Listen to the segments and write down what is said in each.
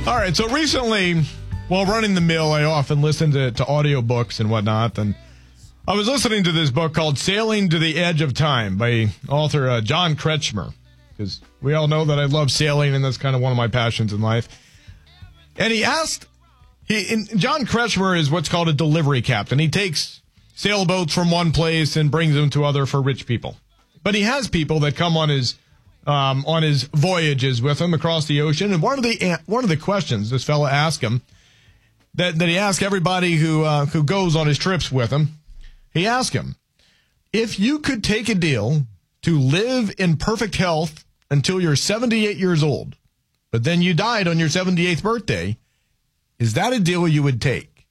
All right, so recently, while running the mill, I often listen to audiobooks and whatnot, and I was listening to this book called Sailing to the Edge of Time by author John Kretschmer, because we all know that I love sailing, and that's kind of one of my passions in life. And he asked, John Kretschmer is what's called a delivery captain. He takes sailboats from one place and brings them to other for rich people. But he has people that come on his voyages with him across the ocean. And one of the questions this fella asked him, that he asked everybody who goes on his trips with him, he asked him, if you could take a deal to live in perfect health until you're 78 years old, but then you died on your 78th birthday, is that a deal you would take?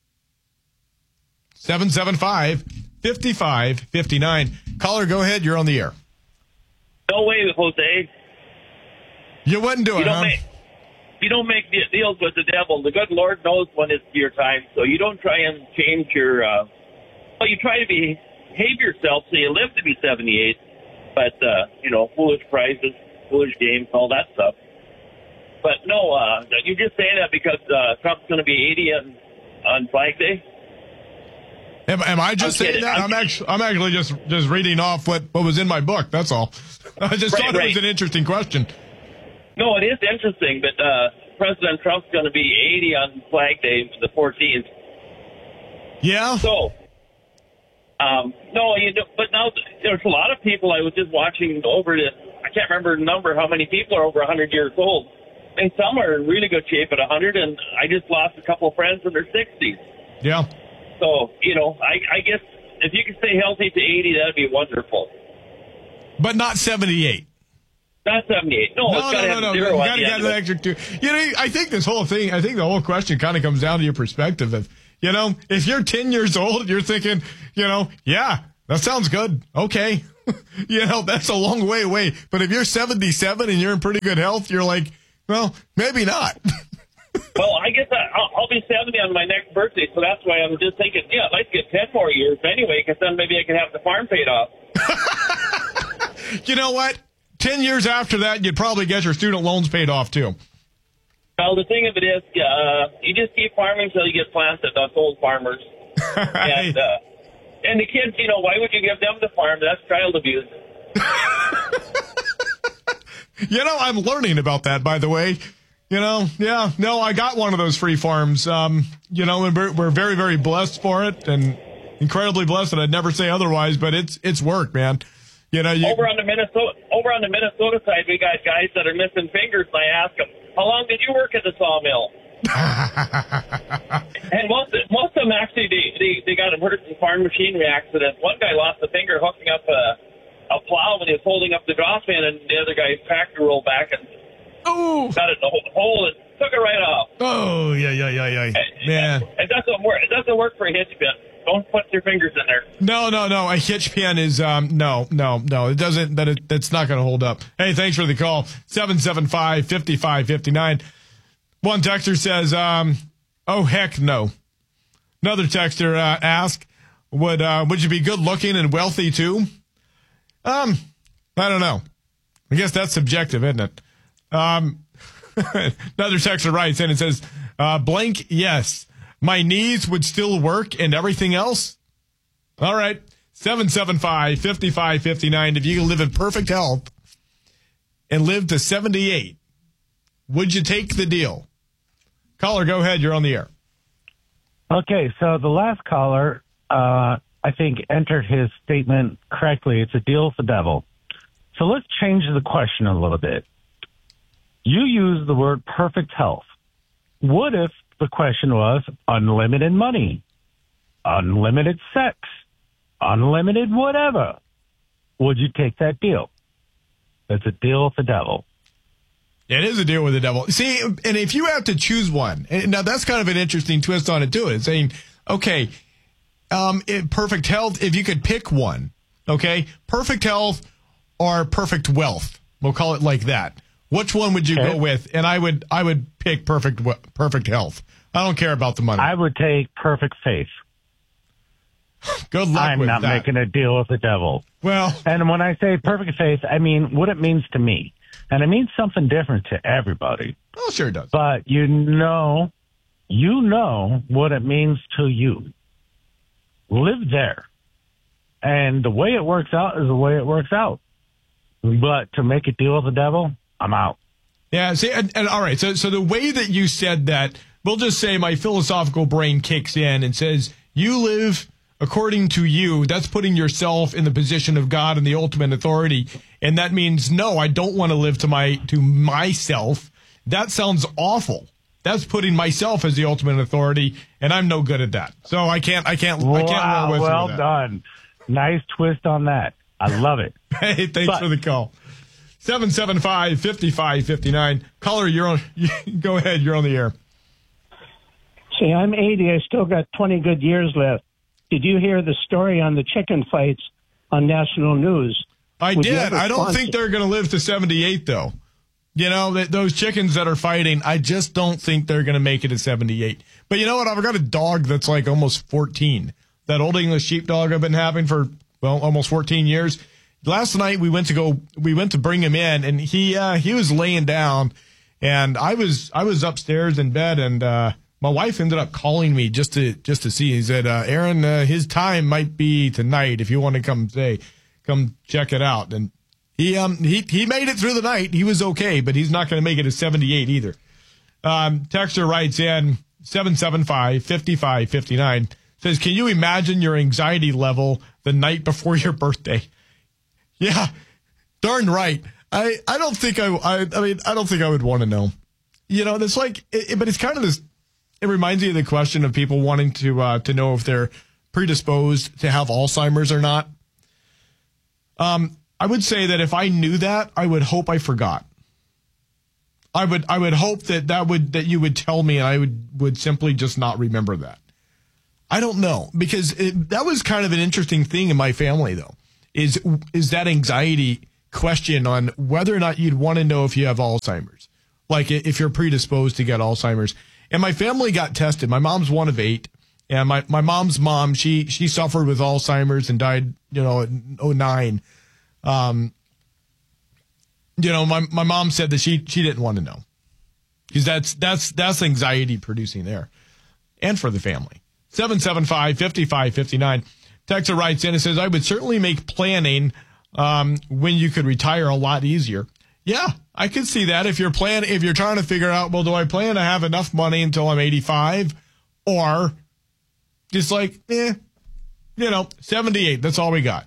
775-5559. Caller, go ahead. You're on the air. No way, Jose. You wouldn't do it, huh? You don't make deals with the devil. The good Lord knows when it's your time, so you don't try and change your... you try to behave yourself so you live to be 78, but, foolish prizes, foolish games, all that stuff. But no, you just say that because Trump's going to be 80 on Flag Day? Am I just saying that? I'm actually just reading off what was in my book. That's all. I just thought it was an interesting question. No, it is interesting, but President Trump's going to be 80 on Flag Day, the 14th. Yeah. So, but now there's a lot of people. I was just watching over this. I can't remember the number how many people are over 100 years old, and some are in really good shape at 100. And I just lost a couple of friends in their 60s. Yeah. So, I guess if you could stay healthy to 80, that'd be wonderful. But not 78. Not 78. No. You got to get the extra two. I think the whole question kind of comes down to your perspective of, if you're 10 years old, you're thinking, yeah, that sounds good. Okay. That's a long way away. But if you're 77 and you're in pretty good health, you're like, well, maybe not. Well, I guess I'll be 70 on my next birthday, so that's why I'm just thinking, I'd like to get 10 more years anyway, because then maybe I can have the farm paid off. You know what? 10 years after that, you'd probably get your student loans paid off, too. Well, the thing of it is, you just keep farming until you get planted, us old farmers. And the kids, why would you give them the farm? That's child abuse. I'm learning about that, by the way. I got one of those free farms, and we're very, very blessed for it and incredibly blessed, and I'd never say otherwise, but it's work, man. Over on the Minnesota side, we got guys that are missing fingers, and I ask them, how long did you work at the sawmill? And most of them actually, they got hurt in farm machinery accidents. One guy lost a finger hooking up a plow when he was holding up the draw fan, and the other guy's tractor rolled back and got it in the hole and took it right off. Oh, yeah. Man. It doesn't work for a hitch pin. Don't put your fingers in there. No. A hitch pin is, no. It doesn't, that's not going to hold up. Hey, thanks for the call. 775-5559. One texter says, oh, heck no. Another texter asked, would you be good looking and wealthy too? I don't know. I guess that's subjective, isn't it? Another texter writes in and says, blank, yes. My knees would still work and everything else? All right. 775-5559. If you can live in perfect health and live to 78, would you take the deal? Caller, go ahead. You're on the air. Okay, so the last caller, I think, entered his statement correctly. It's a deal with the devil. So let's change the question a little bit. You use the word perfect health. What if the question was unlimited money, unlimited sex, unlimited whatever? Would you take that deal? It's a deal with the devil. It is a deal with the devil. See, and if you have to choose one, and now that's kind of an interesting twist on it too. It's saying, okay, perfect health, if you could pick one, okay, perfect health or perfect wealth, we'll call it like that. Which one would you go with? And I would pick perfect health. I don't care about the money. I would take perfect faith. Good luck with that. I'm not making a deal with the devil. Well, and when I say perfect faith, I mean what it means to me. And it means something different to everybody. Oh, sure it does. But you know what it means to you. Live there. And the way it works out is the way it works out. But to make a deal with the devil, I'm out. Yeah, see, and all right, so the way that you said that, we'll just say my philosophical brain kicks in and says, you live according to you. That's putting yourself in the position of God and the ultimate authority. And that means, no, I don't want to live to myself. That sounds awful. That's putting myself as the ultimate authority, and I'm no good at that. So I can't roll with that. Well done. Nice twist on that. I love it. Hey, thanks for the call. 775-5559. Caller, go ahead. You're on the air. See, I'm 80. I still got 20 good years left. Did you hear the story on the chicken fights on national news? I did. I don't think they're going to live to 78, though. You know, those chickens that are fighting, I just don't think they're going to make it to 78. But you know what? I've got a dog that's like almost 14. That old English sheepdog I've been having for, almost 14 years. Last night we went to bring him in, and he was laying down, and I was upstairs in bed, and my wife ended up calling me just to see. He said, Aaron, his time might be tonight if you want to come check it out. And he made it through the night. He was okay, but he's not going to make it to 78 either. Texter writes in 775-5559, says, can you imagine your anxiety level the night before your birthday? Yeah, darn right. I don't think I don't think I would want to know. You know, it's like, but it's kind of this. It reminds me of the question of people wanting to know if they're predisposed to have Alzheimer's or not. I would say that if I knew that, I would hope I forgot. I would hope that you would tell me, and I would simply just not remember that. I don't know, because that was kind of an interesting thing in my family, though, is that anxiety question on whether or not you'd want to know if you have Alzheimer's, like if you're predisposed to get Alzheimer's. And my family got tested. My mom's one of 8, and my mom's mom, she suffered with Alzheimer's and died, in 2009. My mom said that she didn't want to know, because that's anxiety producing there, and for the family. 775-5559. Texter writes in and says, I would certainly make planning when you could retire a lot easier. Yeah, I could see that if you're trying to figure out, well, do I plan to have enough money until I'm 85, or just like, 78, that's all we got.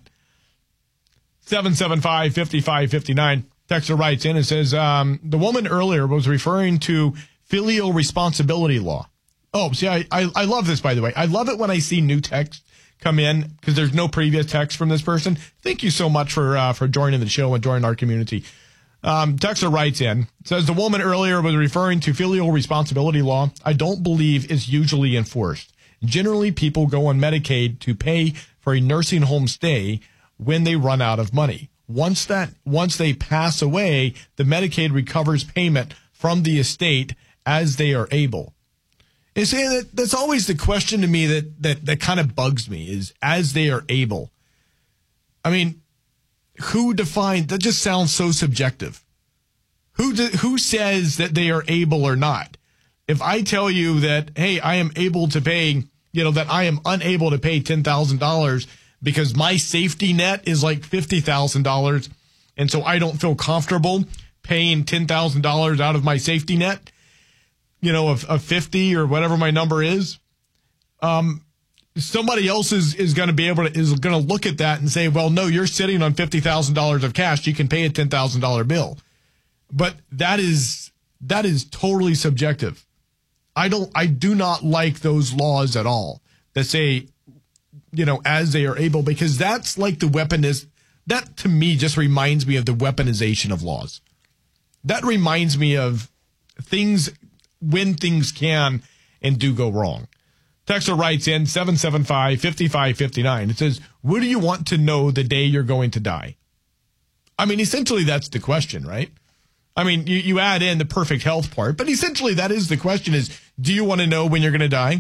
775-5559. Texter writes in and says, the woman earlier was referring to filial responsibility law. Oh, see, I love this, by the way. I love it when I see new text come in, because there's no previous text from this person. Thank you so much for joining the show and joining our community. Texter writes in, says the woman earlier was referring to filial responsibility law. I don't believe it's usually enforced. Generally, people go on Medicaid to pay for a nursing home stay when they run out of money. Once they pass away, the Medicaid recovers payment from the estate as they are able. And saying that's always the question to me that kind of bugs me, is as they are able. I mean, who defined that? Just sounds so subjective. Who says that they are able or not? If I tell you that, hey, I am able to pay, that I am unable to pay $10,000 because my safety net is like $50,000, and so I don't feel comfortable paying $10,000 out of my safety net, of 50 or whatever my number is, somebody else is going to look at that and say, well, no, you're sitting on $50,000 of cash. You can pay a $10,000 bill. But that is totally subjective. I do not like those laws at all that say, as they are able, because that's like that to me just reminds me of the weaponization of laws. That reminds me of things when things can and do go wrong. Texter writes in 775-5559. It says, would you want to know the day you're going to die? I mean, essentially, that's the question, right? I mean, you add in the perfect health part, but essentially that is the question, is, do you want to know when you're going to die?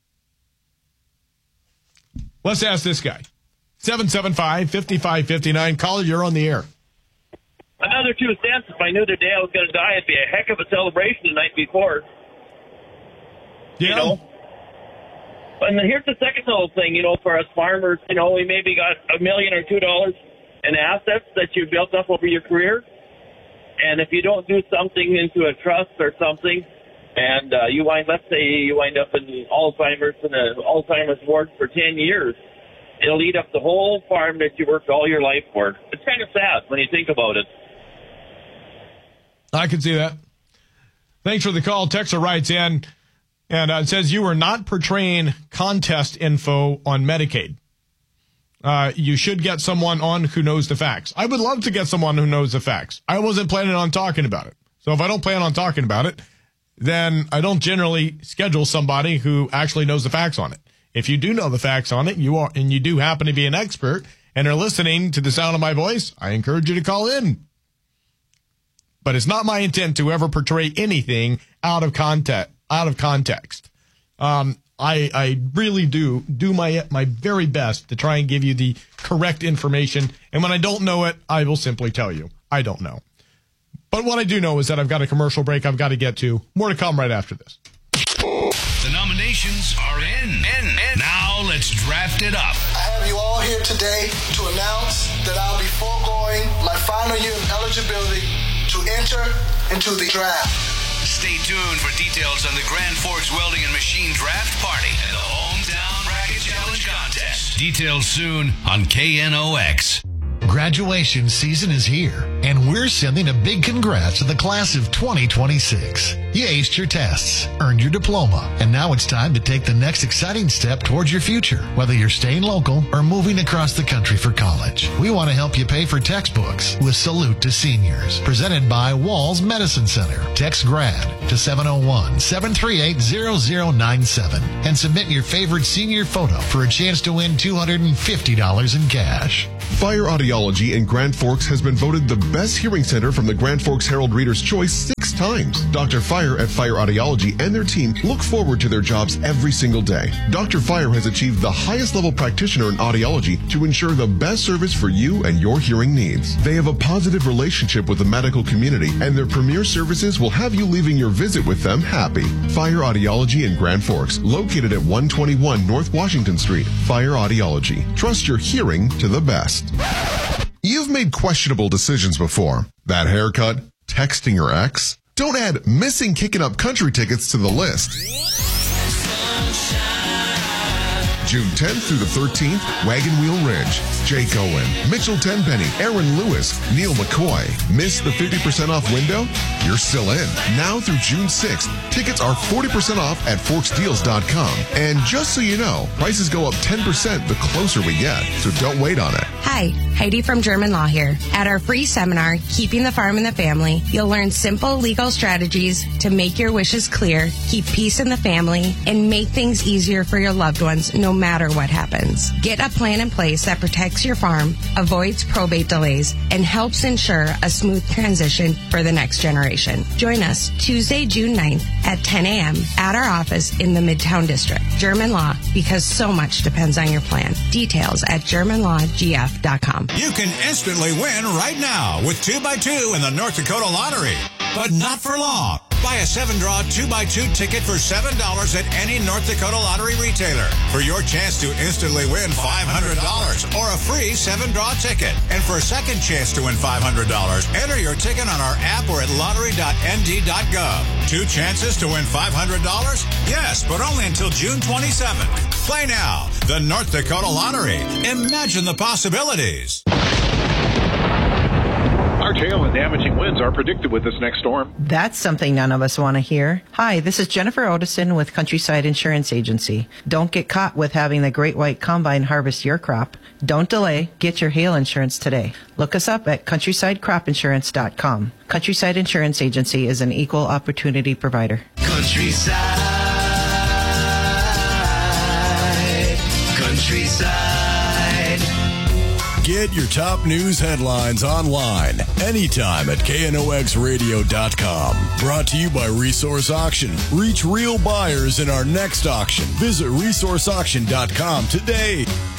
Let's ask this guy. 775-5559. Caller, you're on the air. another 2 cents. If I knew the day I was going to die, it'd be a heck of a celebration the night before. Yeah. You know? And then here's the second little thing, for us farmers, we maybe got $1 million or $2 in assets that you built up over your career. And if you don't do something into a trust or something, and let's say you wind up in Alzheimer's in an Alzheimer's ward for 10 years, it'll eat up the whole farm that you worked all your life for. It's kind of sad when you think about it. I can see that. Thanks for the call. Texter writes in and it says you are not portraying contest info on Medicaid. You should get someone on who knows the facts. I would love to get someone who knows the facts. I wasn't planning on talking about it. So if I don't plan on talking about it, then I don't generally schedule somebody who actually knows the facts on it. If you do know the facts on it, and you do happen to be an expert and are listening to the sound of my voice, I encourage you to call in. But it's not my intent to ever portray anything out of context. I really do my very best to try and give you the correct information. And when I don't know it, I will simply tell you I don't know. But what I do know is that I've got a commercial break I've got to get to. More to come right after this. The nominations are in. Now let's draft it up. I have you all here today to announce that I'll be foregoing my final year of eligibility to enter into the draft. Stay tuned for details on the Grand Forks Welding and Machine Draft Party and the Hometown Bracket Challenge Contest. Details soon on KNOX. Graduation season is here, and we're sending a big congrats to the class of 2026. You aced your tests, earned your diploma, and now it's time to take the next exciting step towards your future, whether you're staying local or moving across the country for college. We want to help you pay for textbooks with Salute to Seniors, presented by Walls Medicine Center. Text GRAD to 701-738-0097 and submit your favorite senior photo for a chance to win $250 in cash. Fire Audiology in Grand Forks has been voted the best hearing center from the Grand Forks Herald Reader's Choice 6 times. Dr. Fire at Fire Audiology and their team look forward to their jobs every single day. Dr. Fire has achieved the highest level practitioner in audiology to ensure the best service for you and your hearing needs. They have a positive relationship with the medical community, and their premier services will have you leaving your visit with them happy. Fire Audiology in Grand Forks, located at 121 North Washington Street. Fire Audiology. Trust your hearing to the best. You've made questionable decisions before. That haircut, texting your ex. Don't add missing Kickin' Up Country tickets to the list. June 10th through the 13th, Wagon Wheel Ridge, Jake Owen, Mitchell Tenpenny, Aaron Lewis, Neil McCoy. Miss the 50% off window? You're still in. Now through June 6th, tickets are 40% off at forksdeals.com. And just so you know, prices go up 10% the closer we get, so don't wait on it. Hi, Heidi from German Law here. At our free seminar, Keeping the Farm in the Family, you'll learn simple legal strategies to make your wishes clear, keep peace in the family, and make things easier for your loved ones no matter what happens. Get a plan in place that protects your farm, avoids probate delays, and helps ensure a smooth transition for the next generation. Join us Tuesday, June 9th at 10 a.m. at our office in the Midtown District. German Law, because so much depends on your plan. Details at GermanLawGF.com. You can instantly win right now with 2x2 in the North Dakota Lottery, but not for long. Buy a 7-draw 2x2 ticket for $7 at any North Dakota Lottery retailer for your chance to instantly win $500 or a free 7-draw ticket. And for a second chance to win $500, enter your ticket on our app or at lottery.nd.gov. 2 chances to win $500? Yes, but only until June 27th. Play now. The North Dakota Lottery. Imagine the possibilities. Large hail and damaging winds are predicted with this next storm. That's something none of us want to hear. Hi, this is Jennifer Otison with Countryside Insurance Agency. Don't get caught with having the Great White Combine harvest your crop. Don't delay. Get your hail insurance today. Look us up at CountrysideCropInsurance.com. Countryside Insurance Agency is an equal opportunity provider. Countryside. Get your top news headlines online anytime at KNOXradio.com. Brought to you by Resource Auction. Reach real buyers in our next auction. Visit resourceauction.com today.